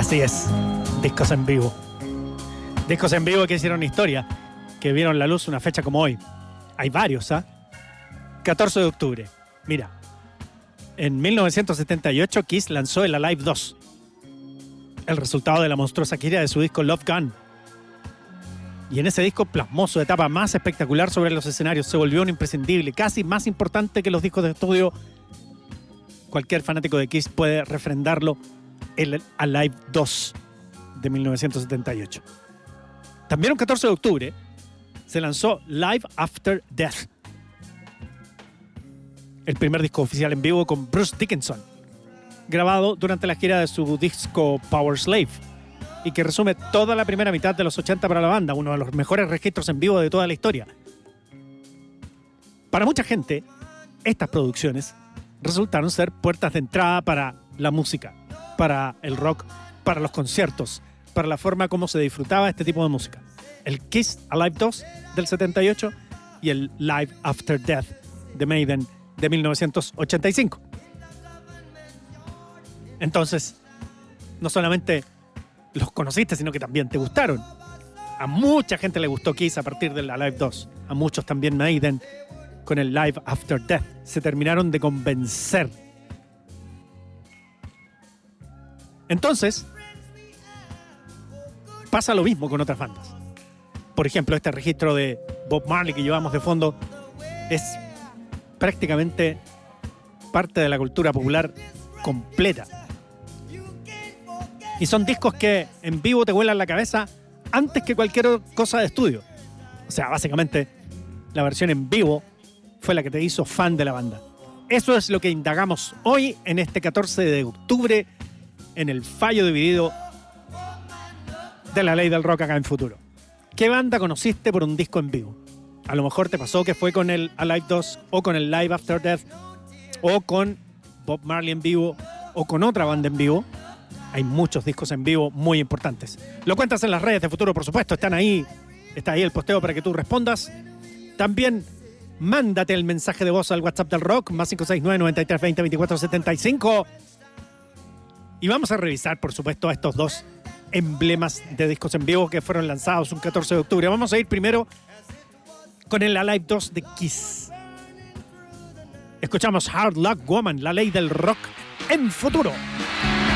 Así es, discos en vivo. Discos en vivo que hicieron historia, que vieron la luz una fecha como hoy. Hay varios, ¿ah? 14 de octubre. Mira, en 1978 Kiss lanzó el Alive 2, el resultado de la monstruosa gira de su disco Love Gun. Y en ese disco plasmó su etapa más espectacular sobre los escenarios. Se volvió un imprescindible, casi más importante que los discos de estudio. Cualquier fanático de Kiss puede refrendarlo. El Alive 2 de 1978. También un 14 de octubre se lanzó Live After Death, el primer disco oficial en vivo con Bruce Dickinson, grabado durante la gira de su disco Power Slave, y que resume toda la primera mitad de los 80 para la banda, uno de los mejores registros en vivo de toda la historia. Para mucha gente, estas producciones resultaron ser puertas de entrada para la música, para el rock, para los conciertos, para la forma como se disfrutaba este tipo de música. El Kiss Alive 2 del 78 y el Live After Death de Maiden de 1985. Entonces, no solamente los conociste, sino que también te gustaron. A mucha gente le gustó Kiss a partir del Alive 2. A muchos también Maiden con el Live After Death. Se terminaron de convencer. Entonces, pasa lo mismo con otras bandas. Por ejemplo, este registro de Bob Marley que llevamos de fondo es prácticamente parte de la cultura popular completa. Y son discos que en vivo te vuelan la cabeza antes que cualquier cosa de estudio. O sea, básicamente, la versión en vivo fue la que te hizo fan de la banda. Eso es lo que indagamos hoy en este 14 de octubre en el fallo dividido de la ley del rock acá en Futuro. ¿Qué banda conociste por un disco en vivo? A lo mejor te pasó que fue con el Alive 2 o con el Live After Death o con Bob Marley en vivo o con otra banda en vivo. Hay muchos discos en vivo muy importantes. Lo cuentas en las redes de Futuro, por supuesto. Están ahí. Está ahí el posteo para que tú respondas. También mándate el mensaje de voz al WhatsApp del Rock, más 569-9320-2475. Y vamos a revisar, por supuesto, a estos dos emblemas de discos en vivo que fueron lanzados un 14 de octubre. Vamos a ir primero con el Alive 2 de Kiss. Escuchamos Hard Luck Woman, la ley del rock en Futuro.